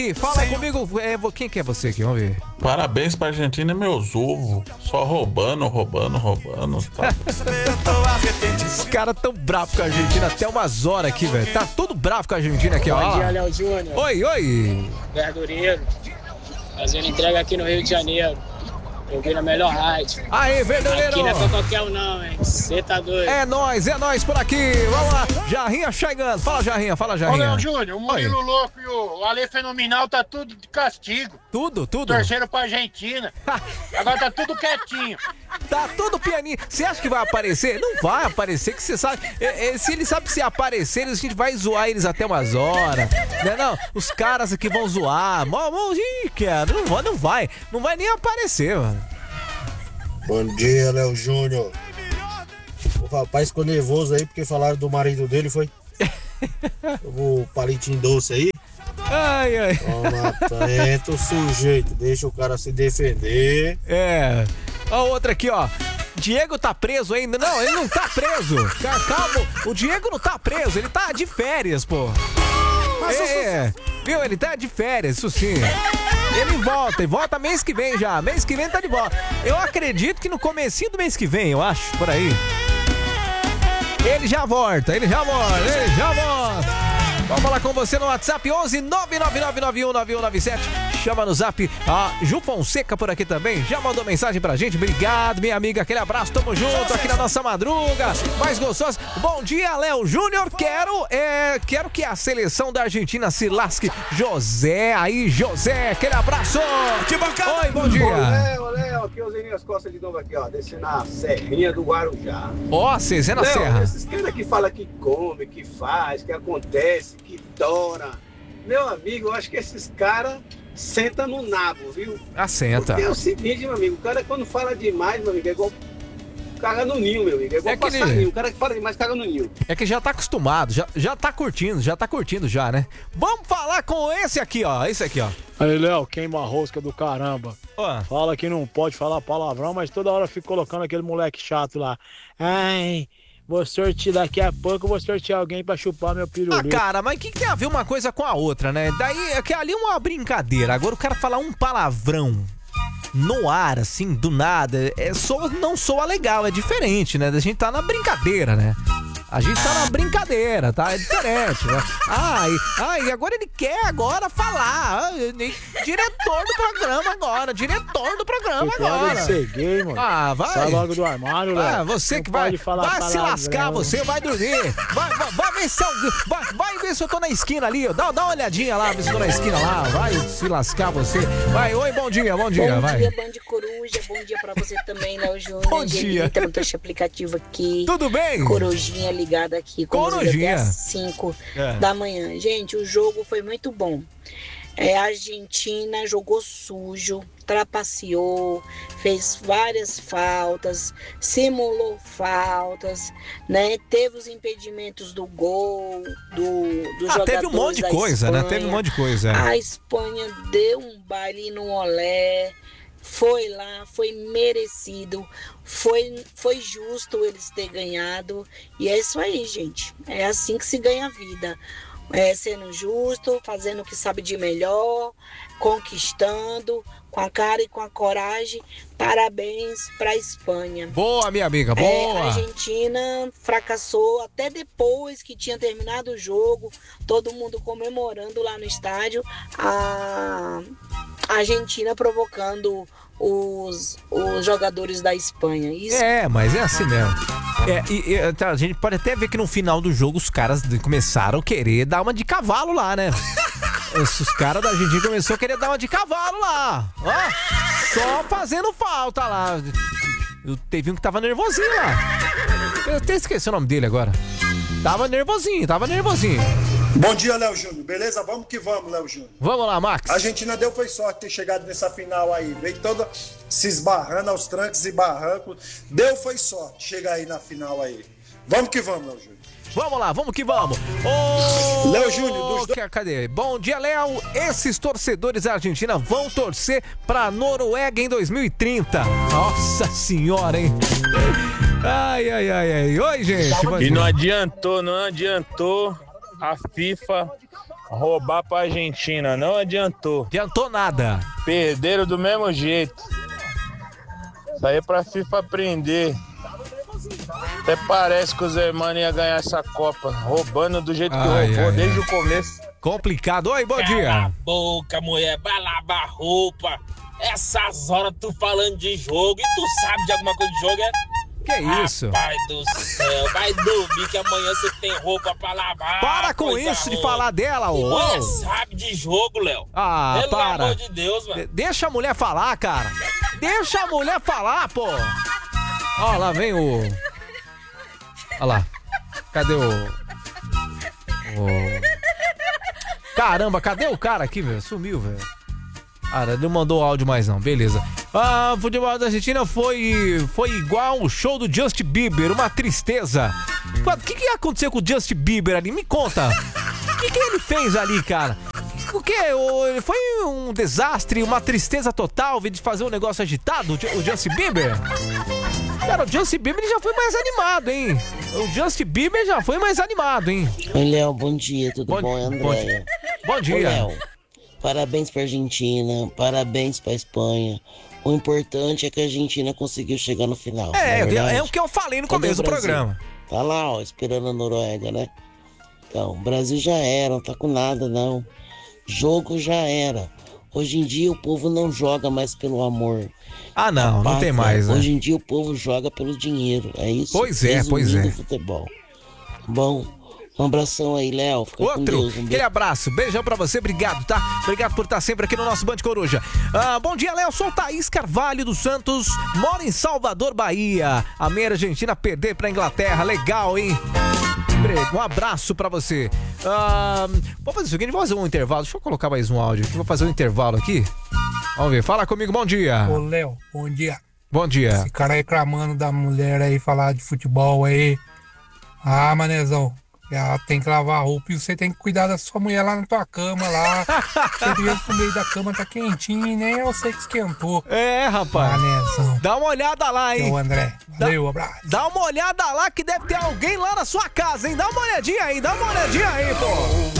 Fala comigo, quem que é você aqui? Vamos ver. Parabéns pra Argentina e meus ovos. Só roubando. Tá? Os caras tão bravos com a Argentina até umas horas aqui, velho. Tá todo bravo com a Argentina aqui, ó. Bom dia, Léo Júnior. Oi. Verdureiro. Fazendo entrega aqui no Rio de Janeiro. Eu vi na melhor rádio. Aê, verdureiro! Aqui não é pra qualquer um não, hein? Você tá doido. É nóis por aqui. Vamos lá. Jarrinha chegando. Fala, Jarrinha. Ô, Léo Júnior, o Murilo Louco e o Ale Fenomenal tá tudo de castigo. Tudo? Torceram pra Argentina. Agora tá tudo quietinho. Tá tudo pianinho. Você acha que vai aparecer? Não vai aparecer, que você sabe. Se ele sabe se aparecer, a gente vai zoar eles até umas horas. Não, os caras aqui vão zoar. Cara, não vai nem aparecer, mano. Bom dia, Léo Júnior. O rapaz ficou nervoso aí porque falaram do marido dele, foi? O palitinho doce aí. Ai. Toma, tenta o sujeito, deixa o cara se defender. Ó, outra aqui, ó. Diego tá preso ainda? Não, ele não tá preso. Calma, o Diego não tá preso, ele tá de férias, pô. Viu? Ele tá de férias, isso sim. Ele volta mês que vem já. Mês que vem tá de volta. Eu acredito que no comecinho do mês que vem, eu acho, por aí. Ele já volta. Vamos falar com você no WhatsApp 11 999919197. Chama no Zap. A Ju Fonseca por aqui também. Já mandou mensagem pra gente. Obrigado, minha amiga. Aquele abraço. Tamo junto aqui na nossa madruga. Mais gostosa. Bom dia, Léo Júnior. Quero que a seleção da Argentina se lasque. José, aquele abraço. Que bacana. Oi, bom dia. Léo, aqui é o Zeninho Costa de novo aqui, ó. Descendo a Serrinha do Guarujá. Ó, você na Serra. Esses caras que falam que come, que faz, que acontece, que tora. Meu amigo, eu acho que esses caras sentam no nabo, viu? Assenta. Porque é o seguinte, meu amigo, o cara quando fala demais, meu amigo, é igual caga no ninho, meu amigo. É igual passarinho, o cara que fala demais caga no ninho. É que já tá acostumado, já tá curtindo já, né? Vamos falar com esse aqui, ó. Aí, Léo, queima a rosca do caramba. Fala que não pode falar palavrão, mas toda hora fica colocando aquele moleque chato lá. Ai, vou sortear daqui a pouco, vou sortear alguém pra chupar meu pirulito. Cara, mas o que tem a ver uma coisa com a outra, né? Daí, é que ali é uma brincadeira. Agora o cara falar um palavrão no ar, assim, do nada, não soa legal, é diferente, né? A gente tá na brincadeira, né? Tá? É diferente, né? E agora ele quer falar. Diretor do programa agora. Pode ser gay, mano. Vai. Sai logo do armário, Léo. Você que vai se lascar, você vai dormir. Vai ver se eu tô na esquina ali. Dá uma olhadinha lá, ver se eu tô na esquina lá. Vai se lascar você. Vai, oi, bom dia, vai. Bom dia, Band Coruja. Bom dia pra você também, Léo Júnior. Bom dia. Entrando no aplicativo aqui. Tudo bem? Corujinha ligada aqui. Corujinha. Até às 5 da manhã. Gente, o jogo foi muito bom. A Argentina jogou sujo, trapaceou, fez várias faltas, simulou faltas, né? Teve os impedimentos do gol, do jogador. Teve um monte de coisa, Espanha, né? Teve um monte de coisa. A Espanha deu um baile no olé. Foi lá, foi merecido, foi justo eles terem ganhado. E é isso aí, gente. É assim que se ganha a vida. Sendo justo, fazendo o que sabe de melhor, conquistando, com a cara e com a coragem. Parabéns para a Espanha. Boa, minha amiga, boa. A Argentina fracassou até depois que tinha terminado o jogo, todo mundo comemorando lá no estádio. A Argentina provocando os jogadores da Espanha. Isso... mas é assim mesmo. A gente pode até ver que no final do jogo os caras começaram a querer dar uma de cavalo lá, né? Os caras da Argentina começaram a querer dar uma de cavalo lá. Ó, só fazendo falta lá. Teve um que tava nervosinho lá. Eu até esqueci o nome dele agora. Tava nervosinho. Bom dia, Léo Júnior. Beleza? Vamos que vamos, Léo Júnior. Vamos lá, Max. A Argentina foi sorte ter chegado nessa final aí. Veio toda se esbarrando aos trancos e barrancos. Foi sorte chegar aí na final aí. Vamos que vamos, Léo Júnior. Vamos lá, vamos que vamos. Léo Júnior, cadê? Bom dia, Léo. Esses torcedores da Argentina vão torcer pra Noruega em 2030. Nossa senhora, hein? Ai. Oi, gente. E não adiantou. A FIFA roubar pra Argentina, não adiantou. Adiantou nada. Perderam do mesmo jeito. Isso aí é pra FIFA aprender. Até parece que o Zé Mano ia ganhar essa Copa, roubando do jeito que roubou desde o começo. Complicado. Oi, bom dia. Cala a boca, mulher, vai lavar roupa. Essas horas tu falando de jogo e tu sabe de alguma coisa de jogo, é? Que isso? Pai do céu, vai dormir que amanhã você tem roupa pra lavar. Para com isso de falar dela, ô. Mulher sabe de jogo, Léo. Ah, pelo para. amor de Deus, mano. Deixa a mulher falar, cara. Deixa a mulher falar, pô. Ó, lá vem o... Olha lá. Cadê o... Caramba, cadê o cara aqui, velho? Sumiu, velho. Cara, não mandou áudio mais não, beleza. O futebol da Argentina foi igual o show do Justin Bieber, uma tristeza. O que aconteceu com o Justin Bieber ali? Me conta. O que ele fez ali, cara? O que? Foi um desastre, uma tristeza total de fazer um negócio agitado, o Justin Bieber? Cara, o Justin Bieber já foi mais animado, hein? O Justin Bieber já foi mais animado, hein? Oi, Léo, bom dia, tudo bom? É Andréia. Bom dia. Oi, Léo, parabéns pra Argentina, parabéns pra Espanha. O importante é que a Argentina conseguiu chegar no final. É o que eu falei no começo do programa. Tá lá, ó, esperando a Noruega, né? Então, o Brasil já era, não tá com nada, não. Jogo já era. Hoje em dia o povo não joga mais pelo amor. Ah, não, não tem mais, né? Hoje em dia o povo joga pelo dinheiro, é isso? Pois é, pois é. Futebol. Bom, um abração aí, Léo. Fica com Deus. Aquele abraço, beijão pra você, obrigado, tá? Obrigado por estar sempre aqui no nosso Band Coruja. Bom dia, Léo, sou o Thaís Carvalho dos Santos, moro em Salvador, Bahia. A minha Argentina perder pra Inglaterra, legal, hein? Um abraço pra você. Vamos fazer o seguinte, vamos fazer um intervalo. Deixa eu colocar mais um áudio aqui, vou fazer um intervalo aqui. Vamos ver, fala comigo, bom dia. Ô, Léo, bom dia. Bom dia. Esse cara reclamando da mulher aí, falar de futebol aí. Ah, manezão, ela tem que lavar a roupa e você tem que cuidar da sua mulher lá na tua cama lá. Você vê que o meio da cama tá quentinho e nem eu sei que esquentou. É, rapaz. Manezão. Dá uma olhada lá, hein. Ô, André, valeu, abraço. Dá uma olhada lá que deve ter alguém lá na sua casa, hein. Dá uma olhadinha aí, pô.